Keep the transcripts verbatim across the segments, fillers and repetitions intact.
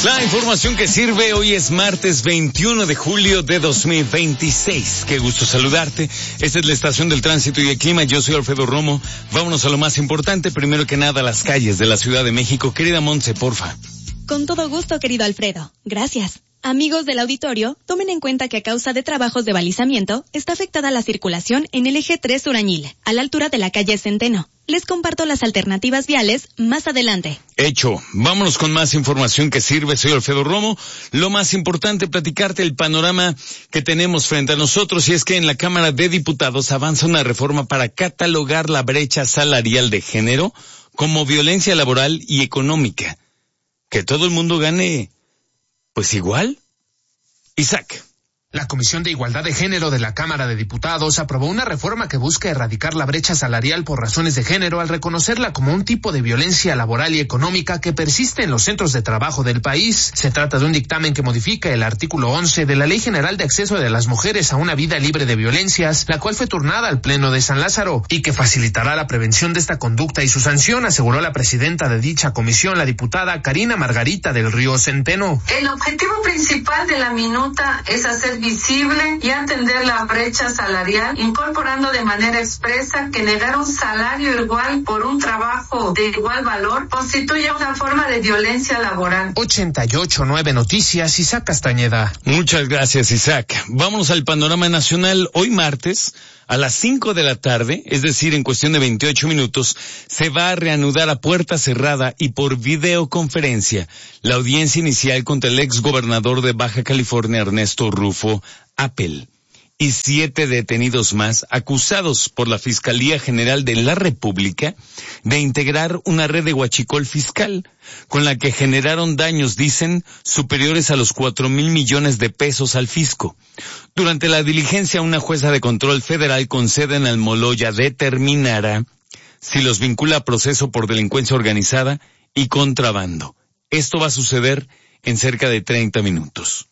La información que sirve hoy es martes veintiuno de julio de dos mil veintiséis. Qué gusto saludarte. Esta es la estación del tránsito y el clima. Yo soy Alfredo Romo. Vámonos a lo más importante. Primero que nada, las calles de la Ciudad de México. Querida Montse, porfa. Con todo gusto, querido Alfredo. Gracias. Amigos del auditorio, tomen en cuenta que a causa de trabajos de balizamiento, está afectada la circulación en el eje tres Urañil, a la altura de la calle Centeno. Les comparto las alternativas viales más adelante. Hecho. Vámonos con más información que sirve. Soy Alfredo Romo. Lo más importante, platicarte el panorama que tenemos frente a nosotros, y es que en la Cámara de Diputados avanza una reforma para catalogar la brecha salarial de género como violencia laboral y económica. Que todo el mundo gane, pues igual. Isaac. La Comisión de Igualdad de Género de la Cámara de Diputados aprobó una reforma que busca erradicar la brecha salarial por razones de género al reconocerla como un tipo de violencia laboral y económica que persiste en los centros de trabajo del país. Se trata de un dictamen que modifica el artículo once de la Ley General de Acceso de las Mujeres a una Vida Libre de Violencias, la cual fue turnada al Pleno de San Lázaro, y que facilitará la prevención de esta conducta y su sanción, aseguró la presidenta de dicha comisión, la diputada Karina Margarita del Río Centeno. El objetivo principal de la minuta es hacer visible y atender la brecha salarial, incorporando de manera expresa que negar un salario igual por un trabajo de igual valor constituye una forma de violencia laboral. ochenta y ocho nueve Noticias, Isaac Castañeda. Muchas gracias, Isaac. Vámonos al panorama nacional. Hoy martes, a las cinco de la tarde, es decir, en cuestión de veintiocho minutos, se va a reanudar a puerta cerrada y por videoconferencia la audiencia inicial contra el ex gobernador de Baja California, Ernesto Rufo Apel, y siete detenidos más acusados por la Fiscalía General de la República de integrar una red de huachicol fiscal con la que generaron daños, dicen, superiores a los cuatro mil millones de pesos al fisco. Durante la diligencia, una jueza de control federal con sede en Almoloya determinará si los vincula a proceso por delincuencia organizada y contrabando. Esto va a suceder en cerca de treinta minutos.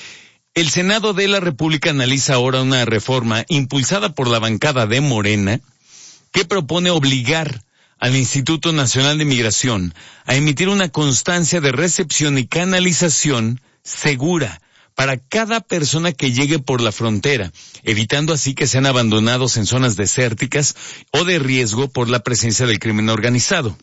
El Senado de la República analiza ahora una reforma impulsada por la bancada de Morena que propone obligar al Instituto Nacional de Migración a emitir una constancia de recepción y canalización segura para cada persona que llegue por la frontera, evitando así que sean abandonados en zonas desérticas o de riesgo por la presencia del crimen organizado.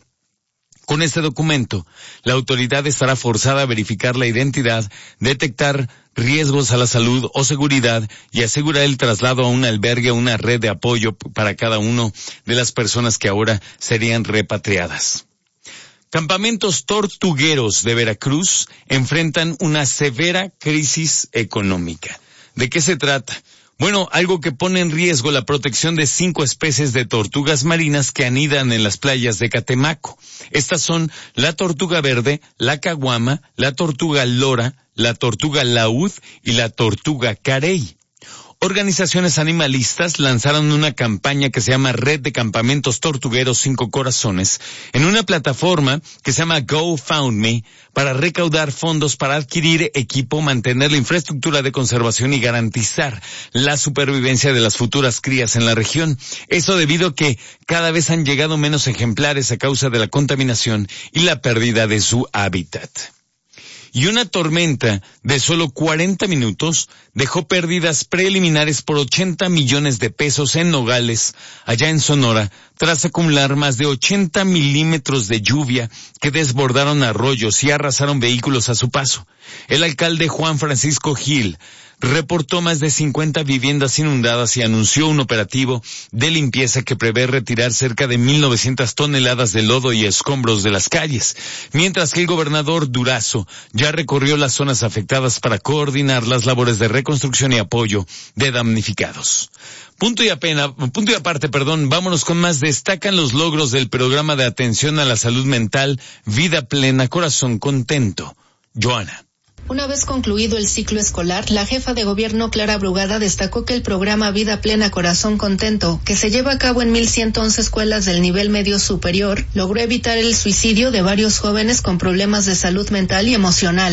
Con este documento, la autoridad estará forzada a verificar la identidad, detectar riesgos a la salud o seguridad y asegurar el traslado a un albergue o una red de apoyo para cada una de las personas que ahora serían repatriadas. Campamentos tortugueros de Veracruz enfrentan una severa crisis económica. ¿De qué se trata? Bueno, algo que pone en riesgo la protección de cinco especies de tortugas marinas que anidan en las playas de Catemaco. Estas son la tortuga verde, la caguama, la tortuga lora, la tortuga laúd y la tortuga carey. Organizaciones animalistas lanzaron una campaña que se llama Red de Campamentos Tortugueros Cinco Corazones en una plataforma que se llama GoFundMe para recaudar fondos para adquirir equipo, mantener la infraestructura de conservación y garantizar la supervivencia de las futuras crías en la región. Eso debido a que cada vez han llegado menos ejemplares a causa de la contaminación y la pérdida de su hábitat. Y una tormenta de solo cuarenta minutos dejó pérdidas preliminares por ochenta millones de pesos en Nogales, allá en Sonora, tras acumular más de ochenta milímetros de lluvia que desbordaron arroyos y arrasaron vehículos a su paso. El alcalde Juan Francisco Gil reportó más de cincuenta viviendas inundadas y anunció un operativo de limpieza que prevé retirar cerca de mil novecientas toneladas de lodo y escombros de las calles, mientras que el gobernador Durazo ya recorrió las zonas afectadas para coordinar las labores de reconstrucción y apoyo de damnificados. Punto y apena, punto y aparte, perdón, vámonos con más. Destacan los logros del programa de atención a la salud mental Vida Plena, Corazón Contento. Joana. Una vez concluido el ciclo escolar, la jefa de gobierno Clara Brugada destacó que el programa Vida Plena Corazón Contento, que se lleva a cabo en mil ciento once escuelas del nivel medio superior, logró evitar el suicidio de varios jóvenes con problemas de salud mental y emocional. Durante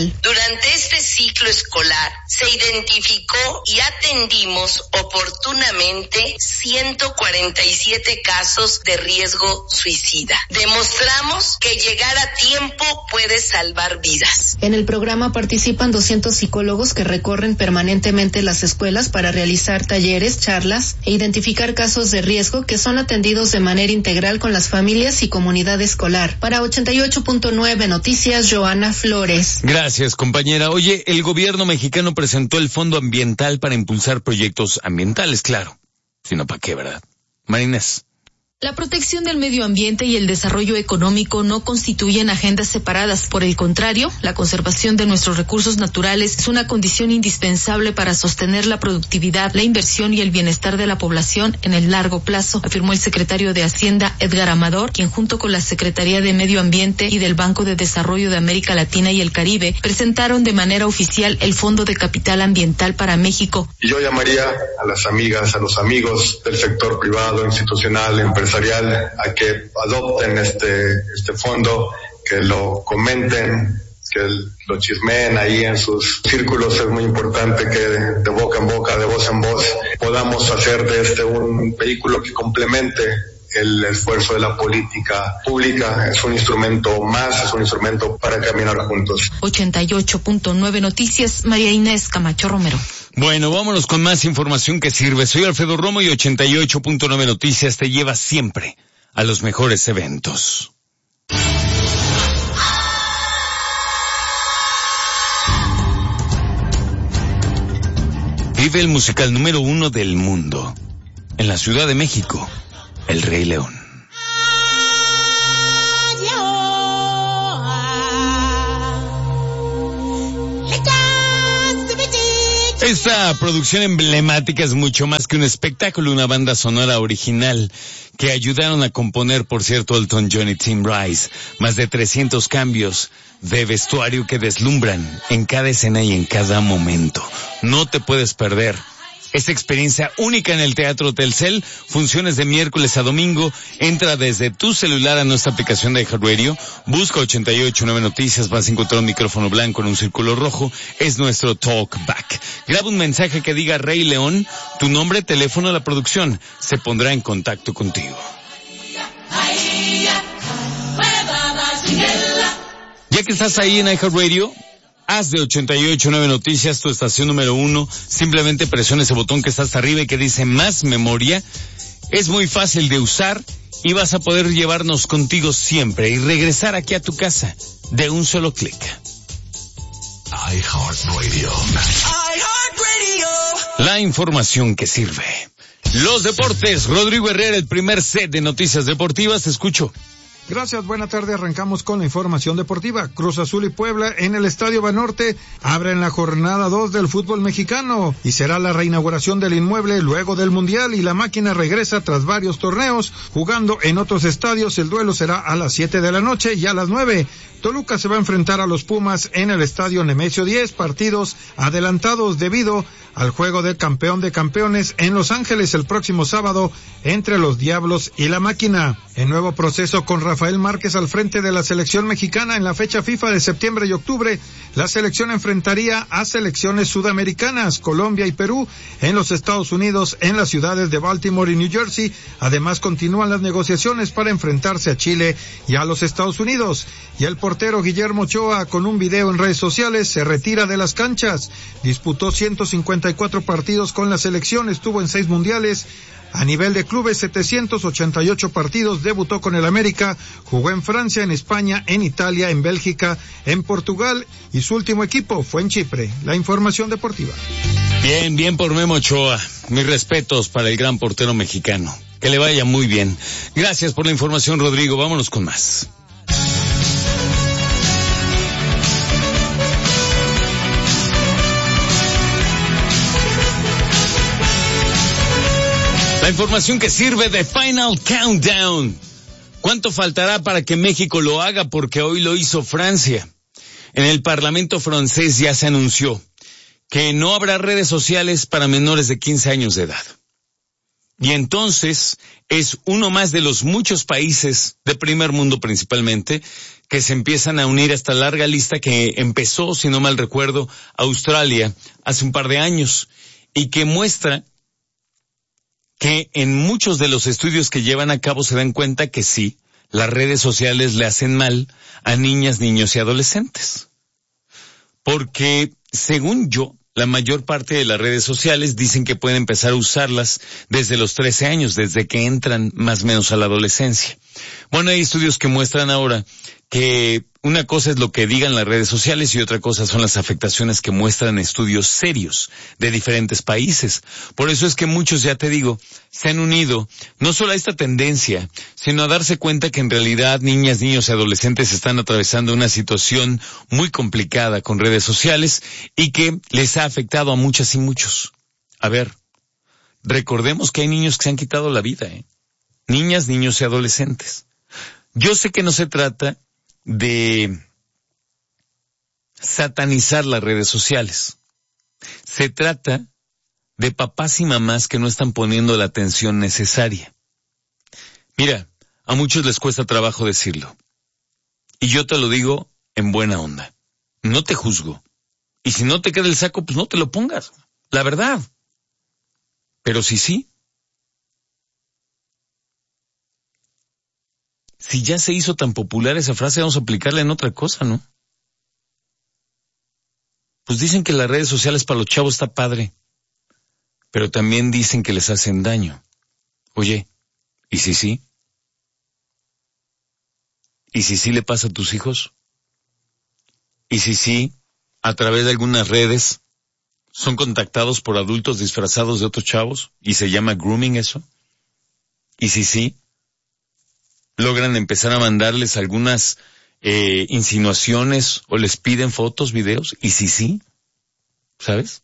durante este ciclo escolar se identificó y atendimos oportunamente ciento cuarenta y siete casos de riesgo suicida. Demostramos que llegar a tiempo puede salvar vidas. En el programa participan doscientos psicólogos que recorren permanentemente las escuelas para realizar talleres, charlas e identificar casos de riesgo que son atendidos de manera integral con las familias y comunidad escolar. Para ochenta y ocho punto nueve Noticias, Joana Flores. Gracias, compañera. Oye, el gobierno mexicano presentó el Fondo Ambiental para impulsar proyectos ambientales, claro. Si no, ¿para qué, verdad? Marinés. La protección del medio ambiente y el desarrollo económico no constituyen agendas separadas. Por el contrario, la conservación de nuestros recursos naturales es una condición indispensable para sostener la productividad, la inversión y el bienestar de la población en el largo plazo, afirmó el secretario de Hacienda, Edgar Amador, quien junto con la Secretaría de Medio Ambiente y del Banco de Desarrollo de América Latina y el Caribe presentaron de manera oficial el Fondo de Capital Ambiental para México. Y yo llamaría a las amigas, a los amigos del sector privado, institucional, empresarial, a que adopten este este fondo, que lo comenten, que lo chismeen ahí en sus círculos. Es muy importante que de boca en boca, de voz en voz, podamos hacer de este un vehículo que complemente el esfuerzo de la política pública. Es un instrumento más, es un instrumento para caminar juntos. ochenta y ocho punto nueve Noticias, María Inés Camacho Romero. Bueno, vámonos con más información que sirve. Soy Alfredo Romo y ochenta y ocho punto nueve Noticias te lleva siempre a los mejores eventos. Vive el musical número uno del mundo en la Ciudad de México, El Rey León. Esta producción emblemática es mucho más que un espectáculo, una banda sonora original que ayudaron a componer, por cierto, Elton John y Tim Rice. Más de trescientos cambios de vestuario que deslumbran en cada escena y en cada momento. No te puedes perder esta experiencia única en el Teatro Telcel, funciones de miércoles a domingo. Entra desde tu celular a nuestra aplicación de iHeartRadio, busca ochenta y ocho punto nueve Noticias, vas a encontrar un micrófono blanco en un círculo rojo, es nuestro Talkback. Graba un mensaje que diga Rey León, tu nombre, teléfono, la producción se pondrá en contacto contigo. Ya que estás ahí en iHeartRadio, haz de ochenta y ocho punto nueve Noticias tu estación número uno. Simplemente presiona ese botón que está hasta arriba y que dice más memoria. Es muy fácil de usar y vas a poder llevarnos contigo siempre y regresar aquí a tu casa de un solo clic. iHeartRadio. iHeartRadio. La información que sirve. Los deportes. Rodrigo Herrera, el primer set de noticias deportivas. Te escucho. Gracias, buena tarde. Arrancamos con la información deportiva. Cruz Azul y Puebla en el Estadio Banorte abren la jornada dos del fútbol mexicano y será la reinauguración del inmueble luego del Mundial y la máquina regresa tras varios torneos jugando en otros estadios. El duelo será a las siete de la noche y a las nueve. Toluca se va a enfrentar a los Pumas en el Estadio Nemesio diez, partidos adelantados debido al juego del campeón de campeones en Los Ángeles el próximo sábado entre los Diablos y la máquina. En nuevo proceso con Rafael Márquez al frente de la selección mexicana en la fecha FIFA de septiembre y octubre, la selección enfrentaría a selecciones sudamericanas, Colombia y Perú, en los Estados Unidos, en las ciudades de Baltimore y New Jersey. Además, continúan las negociaciones para enfrentarse a Chile y a los Estados Unidos. Y el portero Guillermo Ochoa, con un video en redes sociales, se retira de las canchas. Disputó ciento cincuenta y cuatro partidos con la selección, estuvo en seis mundiales. A nivel de clubes, setecientos ochenta y ocho partidos, debutó con el América, jugó en Francia, en España, en Italia, en Bélgica, en Portugal y su último equipo fue en Chipre. La información deportiva. Bien, bien por Memo Ochoa. Mis respetos para el gran portero mexicano. Que le vaya muy bien. Gracias por la información, Rodrigo. Vámonos con más. La información que sirve de Final Countdown. ¿Cuánto faltará para que México lo haga? Porque hoy lo hizo Francia. En el Parlamento francés ya se anunció que no habrá redes sociales para menores de quince años de edad. Y entonces es uno más de los muchos países de primer mundo principalmente que se empiezan a unir a esta larga lista que empezó, si no mal recuerdo, Australia hace un par de años y que muestra que en muchos de los estudios que llevan a cabo se dan cuenta que sí, las redes sociales le hacen mal a niñas, niños y adolescentes. Porque, según yo, la mayor parte de las redes sociales dicen que pueden empezar a usarlas desde los trece años, desde que entran más o menos a la adolescencia. Bueno, hay estudios que muestran ahora que una cosa es lo que digan las redes sociales y otra cosa son las afectaciones que muestran estudios serios de diferentes países. Por eso es que muchos, ya te digo, se han unido no solo a esta tendencia, sino a darse cuenta que en realidad niñas, niños y adolescentes están atravesando una situación muy complicada con redes sociales y que les ha afectado a muchas y muchos. A ver, recordemos que hay niños que se han quitado la vida, ¿eh? Niñas, niños y adolescentes. Yo sé que no se trata de satanizar las redes sociales. Se trata de papás y mamás que no están poniendo la atención necesaria. Mira, a muchos les cuesta trabajo decirlo. Y yo te lo digo en buena onda. No te juzgo. Y si no te queda el saco, pues no te lo pongas. La verdad. Pero si sí, si ya se hizo tan popular esa frase, vamos a aplicarla en otra cosa, ¿no? Pues dicen que las redes sociales para los chavos está padre, pero también dicen que les hacen daño. Oye, ¿y si sí? ¿Y si sí le pasa a tus hijos? ¿Y si sí, a través de algunas redes, son contactados por adultos disfrazados de otros chavos y se llama grooming eso? ¿Y si sí, logran empezar a mandarles algunas eh, insinuaciones o les piden fotos, videos? ¿Y si sí? ¿Sabes?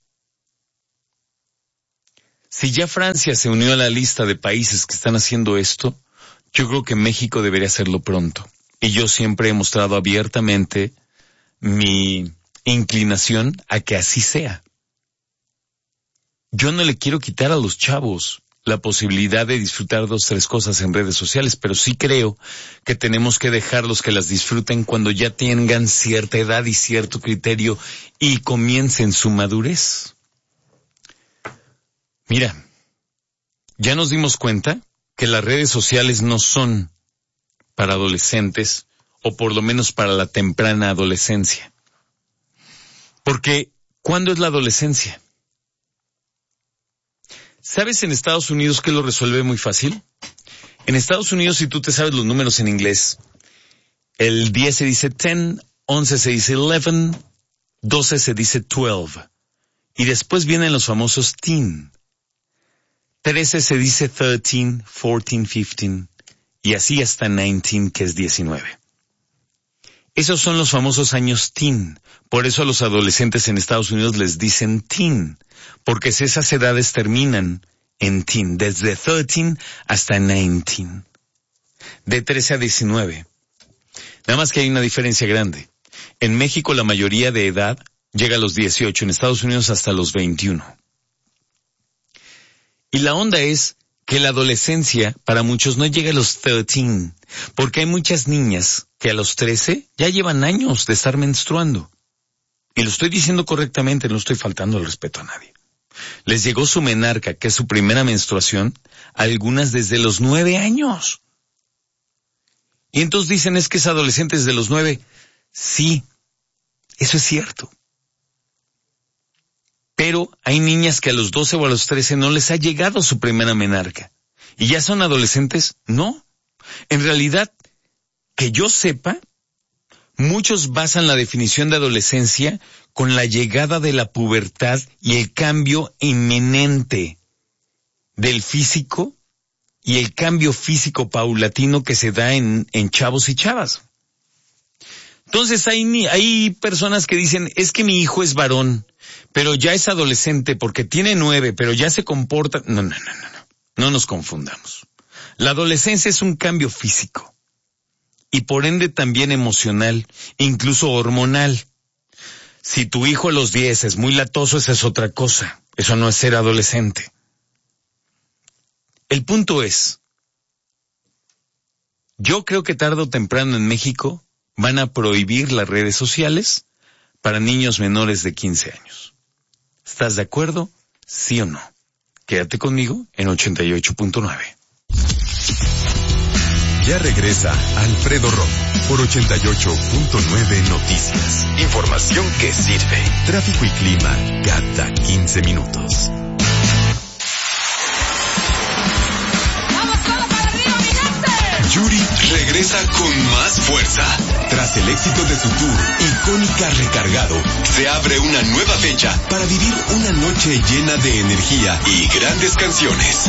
Si ya Francia se unió a la lista de países que están haciendo esto, yo creo que México debería hacerlo pronto. Y yo siempre he mostrado abiertamente mi inclinación a que así sea. Yo no le quiero quitar a los chavos la posibilidad de disfrutar dos, tres cosas en redes sociales, pero sí creo que tenemos que dejarlos que las disfruten cuando ya tengan cierta edad y cierto criterio y comiencen su madurez. Mira, ya nos dimos cuenta que las redes sociales no son para adolescentes, o por lo menos para la temprana adolescencia. Porque, ¿cuándo es la adolescencia? ¿Sabes en Estados Unidos qué lo resuelve muy fácil? En Estados Unidos, si tú te sabes los números en inglés, el diez se dice ten, once se dice eleven, doce se dice twelve. Y después vienen los famosos teen. trece se dice thirteen, fourteen, fifteen. Y así hasta nineteen, que es diecinueve. Esos son los famosos años teen. Por eso a los adolescentes en Estados Unidos les dicen teen, porque esas edades terminan en teen, desde thirteen hasta nineteen, de trece a diecinueve. Nada más que hay una diferencia grande. En México la mayoría de edad llega a los dieciocho, en Estados Unidos hasta los veintiuno. Y la onda es que la adolescencia para muchos no llega a los trece, porque hay muchas niñas que a los trece ya llevan años de estar menstruando. Y lo estoy diciendo correctamente, no estoy faltando el respeto a nadie. Les llegó su menarca, que es su primera menstruación, algunas desde los nueve años. Y entonces dicen, es que es adolescente desde los nueve. Sí, eso es cierto. Pero hay niñas que a los doce o a los trece no les ha llegado su primera menarca. ¿Y ya son adolescentes? No. En realidad, que yo sepa, muchos basan la definición de adolescencia con la llegada de la pubertad y el cambio inminente del físico y el cambio físico paulatino que se da en, en chavos y chavas. Entonces hay, hay personas que dicen, es que mi hijo es varón, pero ya es adolescente porque tiene nueve, pero ya se comporta... No, no, no, no, no, no nos confundamos. La adolescencia es un cambio físico y por ende también emocional, incluso hormonal. Si tu hijo a los diez es muy latoso, esa es otra cosa. Eso no es ser adolescente. El punto es, yo creo que tarde o temprano en México van a prohibir las redes sociales para niños menores de quince años. ¿Estás de acuerdo? ¿Sí o no? Quédate conmigo en ochenta y ocho punto nueve. Ya regresa Alfredo Romo por ochenta y ocho punto nueve Noticias. Información que sirve. Tráfico y clima cada quince minutos. Yuri regresa con más fuerza. Tras el éxito de su tour, Icónica Recargado, se abre una nueva fecha para vivir una noche llena de energía y grandes canciones.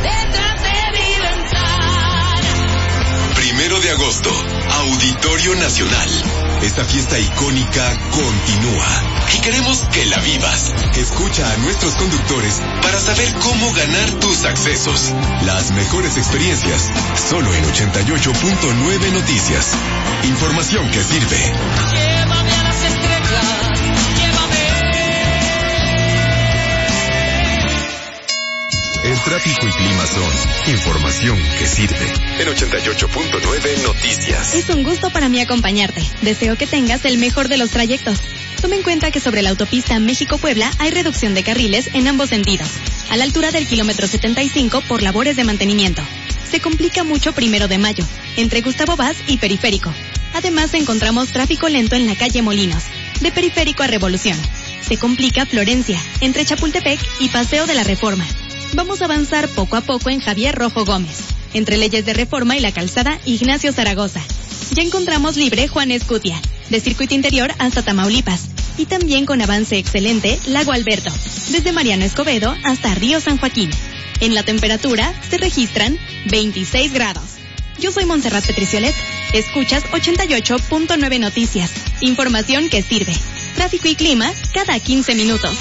Primero de agosto, Auditorio Nacional. Esta fiesta icónica continúa y queremos que la vivas. Escucha a nuestros conductores para saber cómo ganar tus accesos. Las mejores experiencias, solo en ochenta y ocho punto nueve Noticias. Información que sirve. Llévame a las estrellas, llévame. El tráfico y clima son información que sirve. En ochenta y ocho punto nueve Noticias. Es un gusto para mí acompañarte. Deseo que tengas el mejor de los trayectos. Toma en cuenta que sobre la autopista México-Puebla hay reducción de carriles en ambos sentidos, a la altura del kilómetro setenta y cinco por labores de mantenimiento. Se complica mucho Primero de Mayo, entre Gustavo Vaz y Periférico. Además encontramos tráfico lento en la calle Molinos, de Periférico a Revolución. Se complica Florencia, entre Chapultepec y Paseo de la Reforma. Vamos a avanzar poco a poco en Javier Rojo Gómez, entre Leyes de Reforma y la calzada Ignacio Zaragoza. Ya encontramos libre Juan Escutia, de Circuito Interior hasta Tamaulipas, y también con avance excelente Lago Alberto, desde Mariano Escobedo hasta Río San Joaquín. En la temperatura se registran veintiséis grados. Yo soy Montserrat Petriciolet. Escuchas ochenta y ocho punto nueve Noticias. Información que sirve. Tráfico y clima cada quince minutos.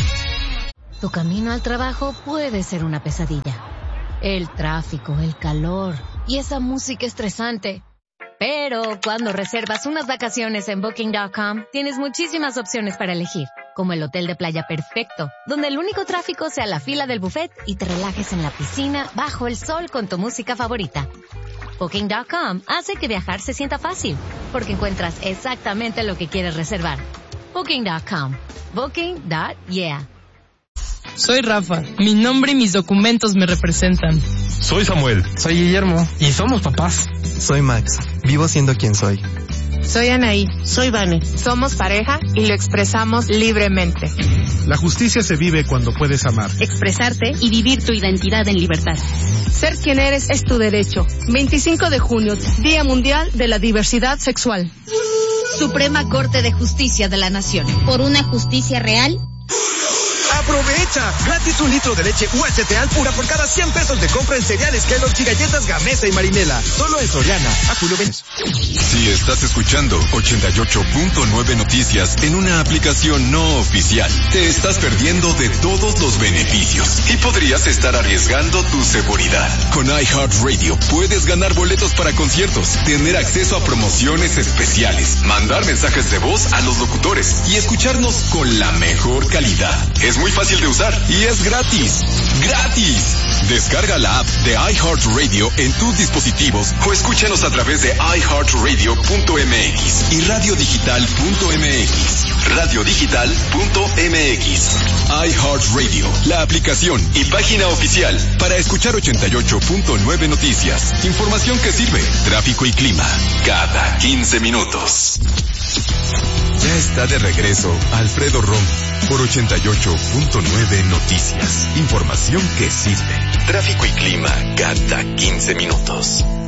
Tu camino al trabajo puede ser una pesadilla. El tráfico, el calor y esa música estresante. Pero cuando reservas unas vacaciones en Booking punto com, tienes muchísimas opciones para elegir, como el hotel de playa perfecto, donde el único tráfico sea la fila del buffet y te relajes en la piscina bajo el sol con tu música favorita. Booking punto com hace que viajar se sienta fácil, porque encuentras exactamente lo que quieres reservar. Booking punto com. Booking. Yeah. Soy Rafa. Mi nombre y mis documentos me representan. Soy Samuel. Soy Guillermo. Y somos papás. Soy Max. Vivo siendo quien soy. Soy Anaí. Soy Vane. Somos pareja y lo expresamos libremente. La justicia se vive cuando puedes amar, expresarte y vivir tu identidad en libertad. Ser quien eres es tu derecho. veinticinco de junio, Día Mundial de la Diversidad Sexual. Suprema Corte de Justicia de la Nación. Por una justicia real. ¡Aprovecha! Gratis un litro de leche U S T Alpura por cada cien pesos de compra en cereales Kellogg's y galletas Gamesa y Marinela. Solo en Soriana. A julio veinte. Si estás escuchando ochenta y ocho punto nueve Noticias en una aplicación no oficial, te estás perdiendo de todos los beneficios y podrías estar arriesgando tu seguridad. Con iHeartRadio puedes ganar boletos para conciertos, tener acceso a promociones especiales, mandar mensajes de voz a los locutores y escucharnos con la mejor calidad. Es muy fácil de usar y es gratis. ¡Gratis! Descarga la app de iHeartRadio en tus dispositivos o escúchanos a través de i heart radio punto m x y radio digital punto m x. radio digital punto m x. iHeartRadio, la aplicación y página oficial para escuchar ochenta y ocho punto nueve Noticias. Información que sirve. Tráfico y clima cada quince minutos. Ya está de regreso Alfredo Romo por ochenta y ocho punto nueve Noticias. Información que sirve. Tráfico y clima cada quince minutos.